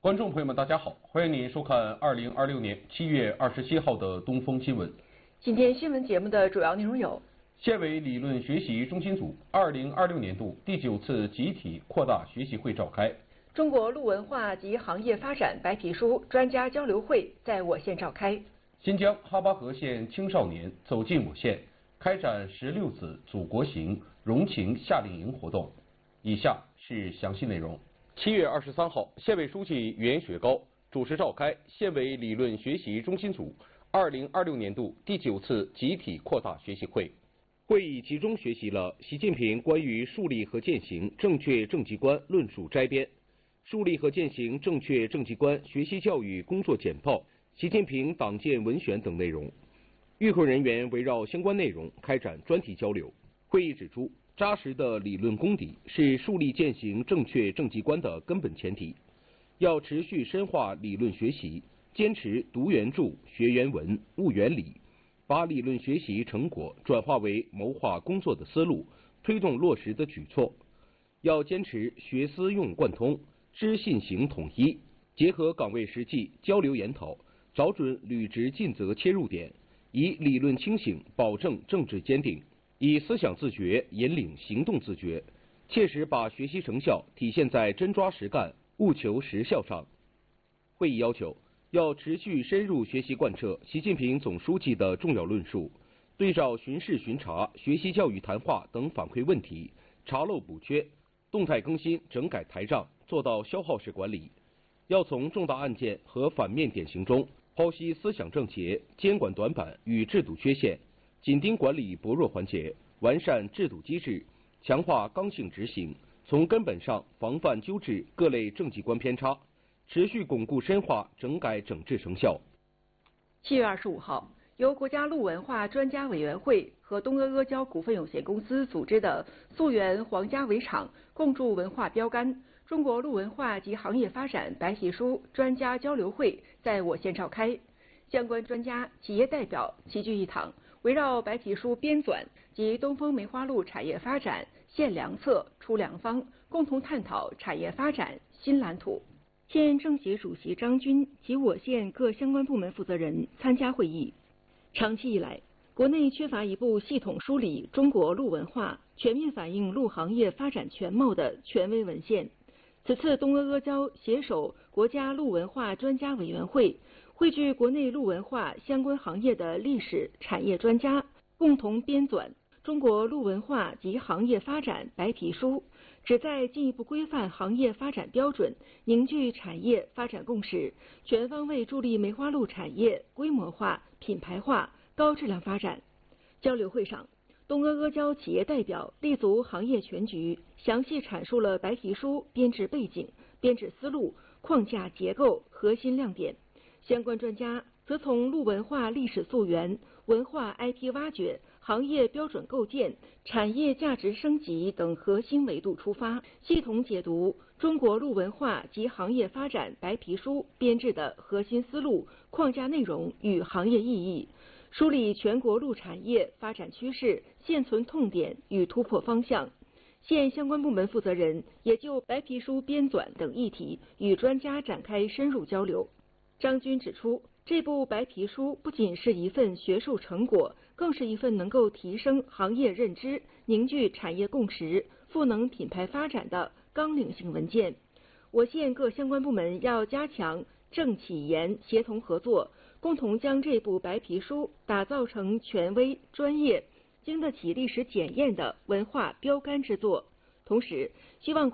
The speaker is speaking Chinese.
观众朋友们，大家好，欢迎您收看2026年7月27号的东风新闻。 今天新闻节目的主要内容有： 县委理论学习中心组2026年度第9次集体扩大学习会召开； 中国路文化及行业发展白皮书专家交流会在我县召开； 新疆哈巴河县青少年走进我县，开展16次祖国行融情夏令营活动。以下是详细内容。7月23号，县委书记袁雪糕主持召开县委理论学习中心组2026年度第9次集体扩大学习会。会议集中学习了习近平关于树立和践行正确政绩观论述摘编、树立和践行正确政绩观学习教育工作简报、习近平党建文选等内容。与会人员围绕相关内容开展专题交流。会议指出，扎实的理论功底是树立践行正确政绩观的根本前提，要持续深化理论学习，坚持读原著、学原文、悟原理，把理论学习成果转化为谋划工作的思路，推动落实的举措。要坚持学思用贯通、知信行统一，结合岗位实际交流研讨，找准履职尽责切入点，以理论清醒保证政治坚定，以思想自觉引领行动自觉，切实把学习成效体现在真抓实干、务求实效上。会议要求，要持续深入学习贯彻习近平总书记的重要论述，对照巡视巡查、学习教育谈话等反馈问题，查漏补缺，动态更新整改台账，做到消耗式管理。要从重大案件和反面典型中剖析思想症结、监管短板与制度缺陷，紧盯管理薄弱环节，完善制度机制，强化刚性执行，从根本上防范纠治各类政绩观偏差，持续巩固深化整改整治成效。 7月25号，由国家路文化专家委员会和东阿阿胶股份有限公司组织的溯源皇家围场共筑文化标杆中国路文化及行业发展白皮书专家交流会在我县召开，相关专家、企业代表齐聚一堂，围绕白皮书编纂及东风梅花鹿产业发展献良策、出良方，共同探讨产业发展新蓝图。县政协主席张军及我县各相关部门负责人参加会议。长期以来，国内缺乏一部系统梳理中国路文化、全面反映路行业发展全貌的权威文献。此次东阿阿胶携手国家路文化专家委员会，汇聚国内路文化相关行业的历史产业专家，共同编纂中国路文化及行业发展白皮书，旨在进一步规范行业发展标准，凝聚产业发展共识，全方位助力梅花鹿产业规模化、品牌化、高质量发展。交流会上，东阿阿胶企业代表立足行业全局，详细阐述了白皮书编制背景、编制思路、框架结构、核心亮点。相关专家则从路文化历史溯源、文化 IP 挖掘、行业标准构建、产业价值升级等核心维度出发，系统解读中国路文化及行业发展白皮书编制的核心思路、框架内容与行业意义，梳理全国路产业发展趋势、现存痛点与突破方向。县相关部门负责人也就白皮书编纂等议题与专家展开深入交流。张军指出，这部白皮书不仅是一份学术成果，更是一份能够提升行业认知、凝聚产业共识、赋能品牌发展的纲领性文件。我县各相关部门要加强政企研协同合作，共同将这部白皮书打造成权威、专业、经得起历史检验的文化标杆之作。同时，希望